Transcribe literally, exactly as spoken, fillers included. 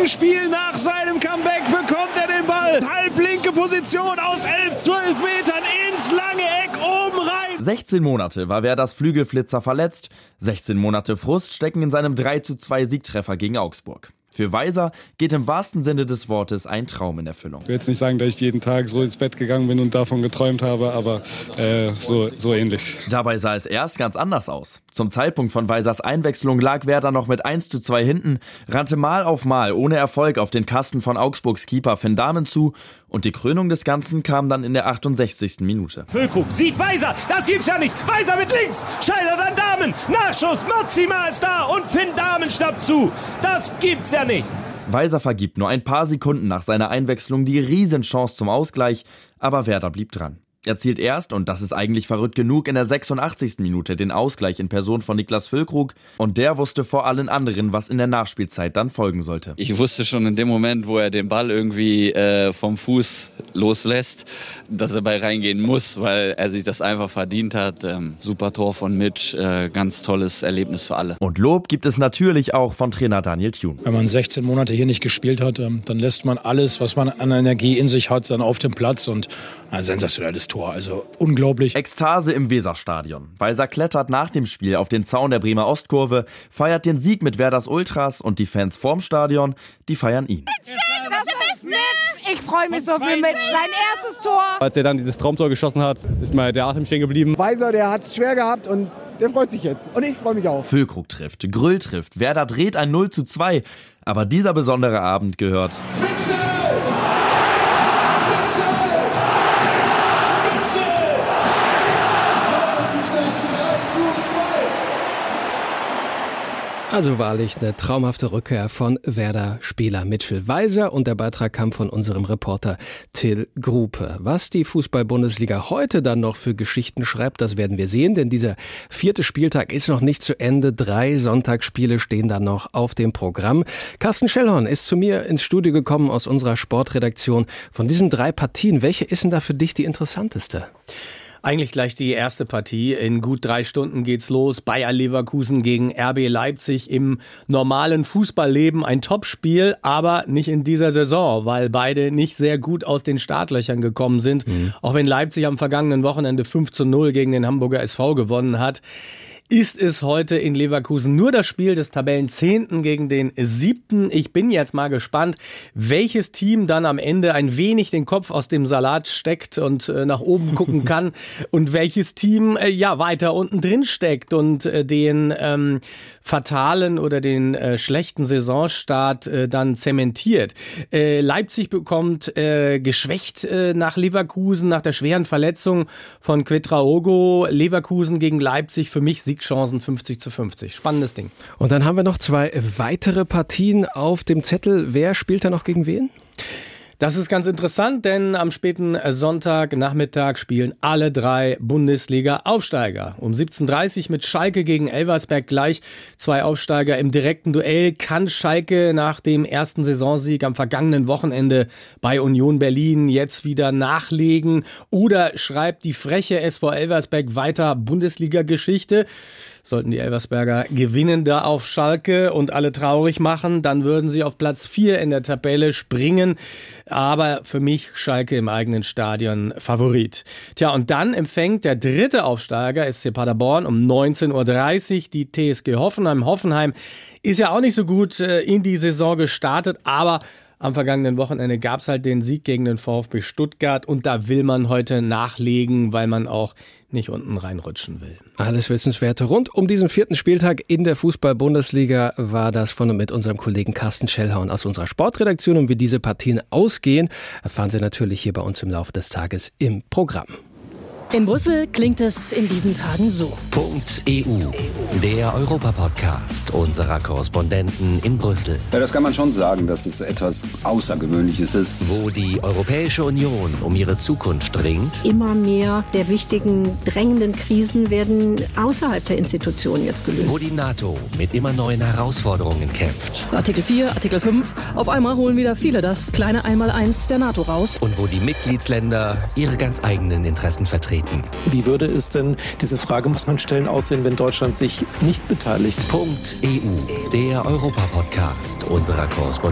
vierten Spiel nach seinem Comeback bekommt er den Ball. Halblinke Position aus elf, zwölf Metern ins lange Eck oben rein. sechzehn Monate war Werders Flügelflitzer verletzt. sechzehn Monate Frust stecken in seinem drei zu zwei Siegtreffer gegen Augsburg. Für Weiser geht im wahrsten Sinne des Wortes ein Traum in Erfüllung. Ich will jetzt nicht sagen, dass ich jeden Tag so ins Bett gegangen bin und davon geträumt habe, aber äh, so, so ähnlich. Dabei sah es erst ganz anders aus. Zum Zeitpunkt von Weisers Einwechslung lag Werder noch mit eins zu zwei hinten, rannte Mal auf Mal ohne Erfolg auf den Kasten von Augsburgs Keeper Finn Dahmen zu und die Krönung des Ganzen kam dann in der achtundsechzigsten Minute. Füllkrug sieht Weiser, das gibt's ja nicht. Weiser mit links, scheitert an Dahmen, Nachschuss, Mozima ist da und Finn Dahmen schnappt zu. Das gibt's ja nicht. Weiser vergibt nur ein paar Sekunden nach seiner Einwechslung die Riesenchance zum Ausgleich, aber Werder blieb dran. Er zielt erst, und das ist eigentlich verrückt genug, in der sechsundachtzigsten Minute den Ausgleich in Person von Niklas Füllkrug. Und der wusste vor allen anderen, was in der Nachspielzeit dann folgen sollte. Ich wusste schon in dem Moment, wo er den Ball irgendwie äh, vom Fuß loslässt, dass er bei reingehen muss, weil er sich das einfach verdient hat. Ähm, super Tor von Mitch, äh, ganz tolles Erlebnis für alle. Und Lob gibt es natürlich auch von Trainer Daniel Thune. Wenn man sechzehn Monate hier nicht gespielt hat, dann lässt man alles, was man an Energie in sich hat, dann auf dem Platz und ein sensationelles Tor, also unglaublich. Ekstase im Weserstadion. Weiser klettert nach dem Spiel auf den Zaun der Bremer Ostkurve, feiert den Sieg mit Werders Ultras und die Fans vorm Stadion, die feiern ihn. Ich freue mich so für Mitch, sein erstes Tor. Als er dann dieses Traumtor geschossen hat, ist mal der Atem stehen geblieben. Weiser, der hat es schwer gehabt und der freut sich jetzt. Und ich freue mich auch. Füllkrug trifft, Grüll trifft, Werder dreht ein null zu zwei. Aber dieser besondere Abend gehört... Also wahrlich eine traumhafte Rückkehr von Werder-Spieler Mitchell Weiser und der Beitrag kam von unserem Reporter Till Grupe. Was die Fußball-Bundesliga heute dann noch für Geschichten schreibt, das werden wir sehen, denn dieser vierte Spieltag ist noch nicht zu Ende. Drei Sonntagsspiele stehen dann noch auf dem Programm. Carsten Schellhorn ist zu mir ins Studio gekommen aus unserer Sportredaktion. Von diesen drei Partien, welche ist denn da für dich die interessanteste? Eigentlich gleich die erste Partie. In gut drei Stunden geht's los. Bayer Leverkusen gegen R B Leipzig im normalen Fußballleben. Ein Topspiel, aber nicht in dieser Saison, weil beide nicht sehr gut aus den Startlöchern gekommen sind. Mhm. Auch wenn Leipzig am vergangenen Wochenende fünf zu null gegen den Hamburger S V gewonnen hat, ist es heute in Leverkusen nur das Spiel des Tabellenzehnten gegen den siebten. Ich bin jetzt mal gespannt, welches Team dann am Ende ein wenig den Kopf aus dem Salat steckt und äh, nach oben gucken kann und welches Team äh, ja weiter unten drin steckt und äh, den ähm, fatalen oder den äh, schlechten Saisonstart äh, dann zementiert. Äh, Leipzig bekommt äh, geschwächt äh, nach Leverkusen, nach der schweren Verletzung von Quetraogo. Leverkusen gegen Leipzig, für mich Siegchancen fünfzig zu fünfzig. Spannendes Ding. Und dann haben wir noch zwei weitere Partien auf dem Zettel. Wer spielt da noch gegen wen? Das ist ganz interessant, denn am späten Sonntagnachmittag spielen alle drei Bundesliga-Aufsteiger. Um siebzehn Uhr dreißig mit Schalke gegen Elversberg gleich. Zwei Aufsteiger im direkten Duell. Kann Schalke nach dem ersten Saisonsieg am vergangenen Wochenende bei Union Berlin jetzt wieder nachlegen? Oder schreibt die freche S V Elversberg weiter Bundesliga-Geschichte? Sollten die Elversberger gewinnen da auf Schalke und alle traurig machen, dann würden sie auf Platz vier in der Tabelle springen. Aber für mich Schalke im eigenen Stadion Favorit. Tja, und dann empfängt der dritte Aufsteiger, S C Paderborn, um neunzehn Uhr dreißig die T S G Hoffenheim. Hoffenheim ist ja auch nicht so gut in die Saison gestartet, aber am vergangenen Wochenende gab es halt den Sieg gegen den VfB Stuttgart und da will man heute nachlegen, weil man auch nicht unten reinrutschen will. Alles Wissenswerte rund um diesen vierten Spieltag in der Fußball-Bundesliga war das von und mit unserem Kollegen Carsten Schellhorn aus unserer Sportredaktion. Und wie diese Partien ausgehen, erfahren Sie natürlich hier bei uns im Laufe des Tages im Programm. In Brüssel klingt es in diesen Tagen so. .eu, der Europa-Podcast unserer Korrespondenten in Brüssel. Ja, das kann man schon sagen, dass es etwas Außergewöhnliches ist. Wo die Europäische Union um ihre Zukunft ringt. Immer mehr der wichtigen, drängenden Krisen werden außerhalb der Institutionen jetzt gelöst. Wo die NATO mit immer neuen Herausforderungen kämpft. Artikel vier, Artikel fünf, auf einmal holen wieder viele das kleine Einmaleins der NATO raus. Und wo die Mitgliedsländer ihre ganz eigenen Interessen vertreten. Wie würde es denn, diese Frage muss man stellen, aussehen, wenn Deutschland sich nicht beteiligt? .eu, der Europa-Podcast unserer Korrespondenten.